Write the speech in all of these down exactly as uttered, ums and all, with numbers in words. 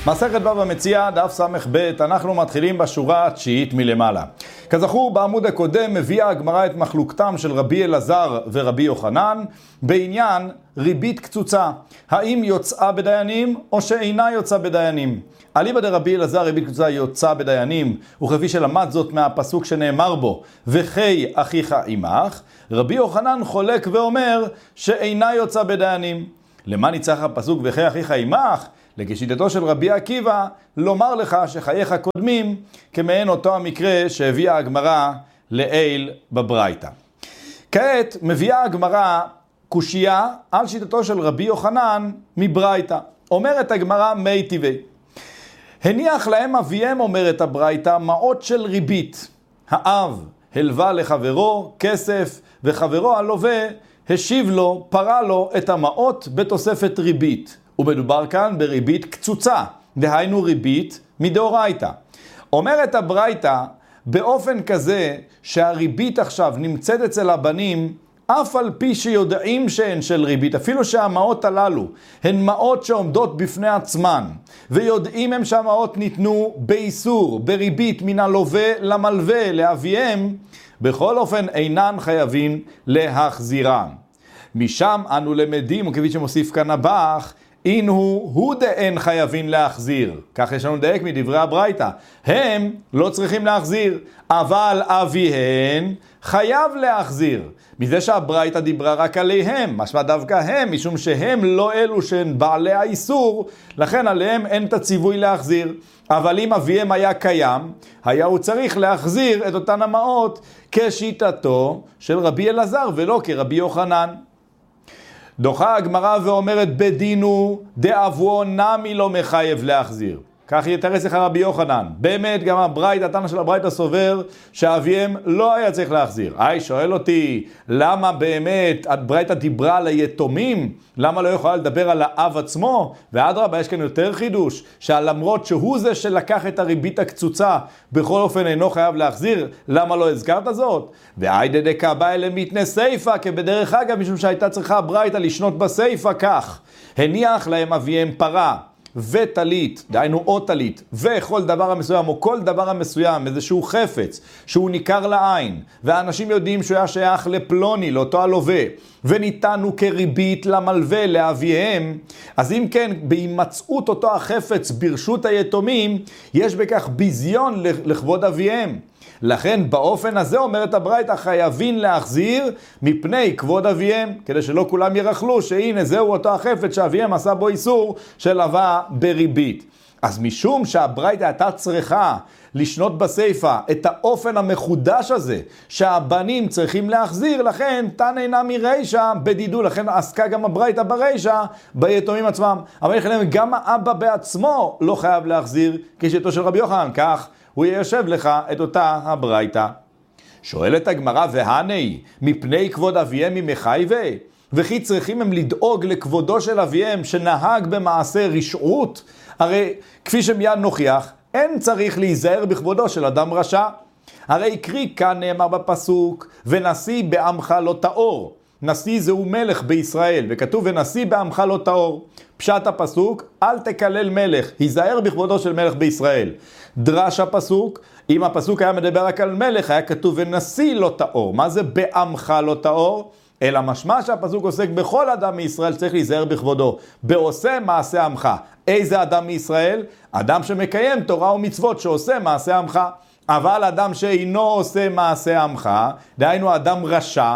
מסכת בבא מציעא, דף סמך ב', אנחנו מתחילים בשורה התשיעית מלמעלה. כזכור, בעמוד הקודם מביאה הגמרא את מחלוקתם של רבי אלעזר ורבי יוחנן בעניין ריבית קצוצה. האם יוצאה בדיינים או שאינה יוצאה בדיינים? אליבא דרבי אלעזר ריבית קצוצה יוצאה בדיינים, וכפי שלמד זאת מהפסוק שנאמר בו, וחי אחיך עמך, רבי יוחנן חולק ואומר שאינה יוצאה בדיינים. למה ניצח הפסוק וחי אחיך עמך? לכשיטתו של רבי עקיבא, לומר לך שחייך קודמים, כמעין אותו המקרה שהביאה הגמרא לעיל בברייתא. כעת מביאה הגמרא קושייה על שיטתו של רבי יוחנן מברייתא. אומרת הגמרא מי טבעי. הניח להם אביהם, אומרת הברייתא, מעות של ריבית. האב הלווה לחברו כסף, וחברו הלווה השיב לו, פרה לו את המעות בתוספת ריבית. ומדובר כאן בריבית קצוצה, דהיינו ריבית מדאורייתא. אומרת הברייתא, באופן כזה שהריבית עכשיו נמצאת אצל הבנים, אף על פי שיודעים שהן של ריבית, אפילו שהמעות הללו הן מעות שעומדות בפני עצמן, ויודעים הם שהמעות ניתנו באיסור, בריבית מן הלווה למלווה, לאביהם, בכל אופן אינן חייבים להחזירן. משם אנו למדים, וכפי שמוסיף כאן הבח, אין הוא, הוא דאין חייבים להחזיר. כך יש לנו דייק מדברי הברייתא. הם לא צריכים להחזיר, אבל אביהן חייב להחזיר. מזה שהברייתא דיברה רק עליהם, משמע דווקא הם, משום שהם לא אלו שהן בעלי האיסור, לכן עליהם אין את הציווי להחזיר. אבל אם אביהם היה קיים, היה הוא צריך להחזיר את אותן המעות כשיטתו של רבי אלעזר ולא כרבי יוחנן. דוחה הגמרא ואומרת בדינו דאבוו נמי לא מחייב להחזיר. כך יתרץ לך רבי יוחנן. באמת גם הברייתא, התנא של הברייתא סובר שאביהם לא היה צריך להחזיר. היי, שואל אותי, למה באמת הברייתא דיברה על היתומים? למה לא יכולה לדבר על האב עצמו? ואדרבה, יש כאן יותר חידוש, שלמרות שהוא זה שלקח את הריבית הקצוצה, בכל אופן אינו חייב להחזיר, למה לא הזכרת זאת? והיידה דקבא אלה מתנה סייפה, כבדרך אגב, משום שהייתה צריכה הברייתא לשנות בסייפה כך. הניח להם אביהם פרה וטלית, דהיינו או טלית, וכל דבר המסוים או כל דבר המסוים, איזשהו חפץ שהוא ניכר לעין, והאנשים יודעים שהוא היה שייך לפלוני, לאותו הלווה, וניתנו כריבית למלווה, לאביהם, אז אם כן, בהימצאות אותו החפץ ברשות היתומים, יש בכך ביזיון לכבוד אביהם. לכן באופן הזה אומרת הברייתא חייבים להחזיר מפני כבוד אביהם, כדי שלא כולם ירחלו שהנה זהו אותו החפץ שאביהם עשה בו איסור שלווה בריבית. אז משום שהברייתא הייתה צריכה לשנות בסייפה את האופן המחודש הזה שהבנים צריכים להחזיר, לכן תנא נמי רישא בדידו, לכן עסקה גם הברייתא ברישא ביתומים עצמם. אבל לכן גם האבא בעצמו לא חייב להחזיר כשיטתו של רבי יוחנן, כך הוא יישב לך את אותה הברייתא. שואלת הגמרא והנאי, מפני כבוד אביהם ממחייבי? וכי צריכים הם לדאוג לכבודו של אביהם שנהג במעשה רשעות? הרי כפי שמיד נוכיח, אין צריך להיזהר בכבודו של אדם רשע. הרי קריא כאן נאמר בפסוק, ונשיא בעמך לא טהור. נשיא זהו מלך בישראל, וכתוב ונשיא בעמך לא טהור. פשט הפסוק, אל תקלל מלך, היזהר בכבודו של מלך בישראל. דרש הפסוק, אם הפסוק היה מדבר רק על מלך, היה כתוב ונשיא לא טהור. מה זה בעמך לא טהור? אלא משמע שהפסוק עוסק בכל אדם מישראל צריך להיזהר בכבודו, בעושה מעשה עמך. איזה אדם מישראל? אדם שמקיים תורה ומצוות, שעושה מעשה עמך. אבל אדם שאינו עושה מעשה עמך, דהיינו אדם רשע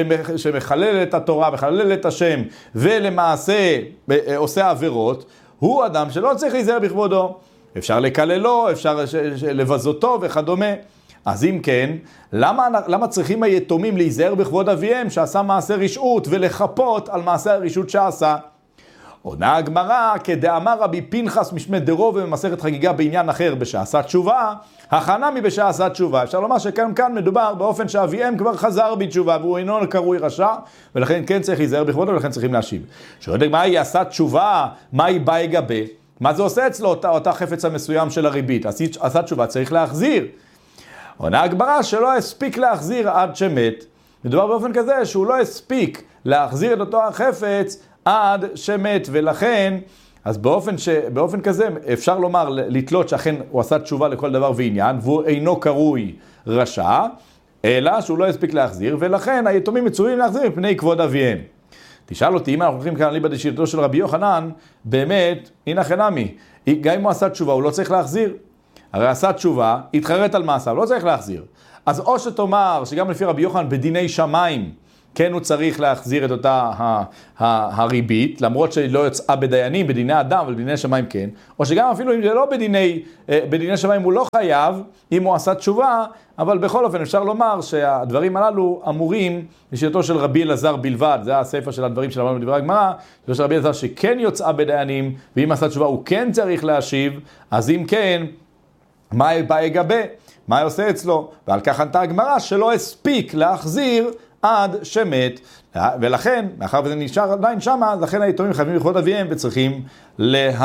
שמחלל את התורה, מחלל את השם, ולמעשה עושה עבירות, הוא אדם שלא צריך להיזהר בכבודו. אפשר לקללו, אפשר לבזותו וכדומה. אז אם כן, למה, למה צריכים היתומים להיזהר בכבוד אביהם שעשה מעשה רשעות ולחפות על מעשה הרשעות שעשה? עונה הגמרא, כדאמר רבי פנחס משמי דרוב במסכת חגיגה בעניין אחר בשעשה תשובה, הכנה מבשעשה תשובה. אפשר לומר שכאן כאן מדובר באופן שאביהם כבר חזר בתשובה והוא אינו קרוי רשע, ולכן כן צריך להיזהר בכבודו ולכן צריכים להשיב. שואלת מה היא עשה תשובה, מה היא באה גבה? מה זה עושה אצלו אותה, אותה חפץ המסוים של הריבית? עשה תשובה צריך להחזיר. עונה הגמרא שלא הספיק להחזיר עד שמת. מדובר באופן כזה שהוא לא הספיק להחזיר את אותו החפץ עד שמת, ולכן אז באופן, ש... באופן כזה אפשר לומר, לתלות שאכן הוא עשה תשובה לכל דבר ועניין, והוא אינו קרוי רשע, אלא שהוא לא הספיק להחזיר, ולכן היתומים מצווים להחזיר מפני כבוד אביהם. תשאל אותי, אם אנחנו הולכים כאן ליבא דשיטתו של רבי יוחנן, באמת, הנה חנמי, גם אם הוא עשה תשובה, הוא לא צריך להחזיר. הרי עשה תשובה, התחרט על מעשיו, לא צריך להחזיר. אז או שתאמר שגם לפי רבי יוחנן בדיני שמיים, כן הוא צריך להחזיר את אותה ה- ה- הריבית, למרות שהיא לא יוצאה בדיינים, בדיני אדם, אבל בדיני שמיים כן, או שגם אפילו אם זה לא בדיני, בדיני שמיים הוא לא חייב, אם הוא עשה תשובה, אבל בכל אופן אפשר לומר שהדברים הללו אמורים לשיטתו של רבי אלעזר בלבד, זה הספר של הדברים שלנו בדברי הגמרא, של רבי אלעזר שכן יוצאה בדיינים, ואם עשה תשובה הוא כן צריך להשיב, אז אם כן, מה בא יגבה? מה עושה אצלו? ועל כך ענתה הגמרא שלא הספיק להחזיר עד שמת, ולכן, מאחר וזה נשאר עדיין שמה, לכן היתומים חייבים לכבוד אביהם וצריכים לה...